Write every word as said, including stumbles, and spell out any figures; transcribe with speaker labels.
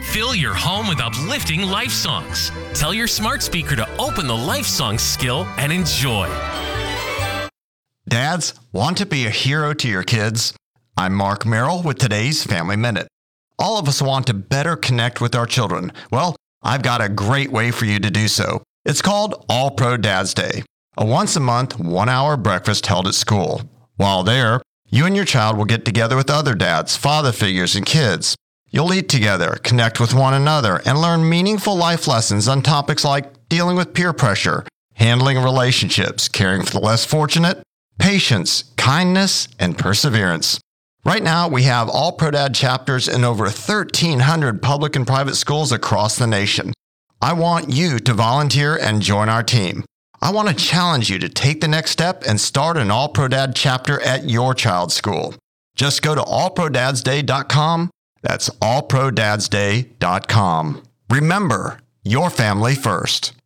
Speaker 1: Fill your home with uplifting life songs. Tell your smart speaker to open the life songs skill and enjoy.
Speaker 2: Dads, want to be a hero to your kids? I'm Mark Merrill with today's Family Minute. All of us want to better connect with our children. Well, I've got a great way for you to do so. It's called All Pro Dads Day, a once-a-month, one-hour breakfast held at school. While there, you and your child will get together with other dads, father figures, and kids. You'll eat together, connect with one another, and learn meaningful life lessons on topics like dealing with peer pressure, handling relationships, caring for the less fortunate, patience, kindness, and perseverance. Right now, we have All Pro Dad chapters in over thirteen hundred public and private schools across the nation. I want you to volunteer and join our team. I want to challenge you to take the next step and start an All Pro Dad chapter at your child's school. Just go to all pro dads day dot com. That's all pro dads day dot com. Remember, your family first.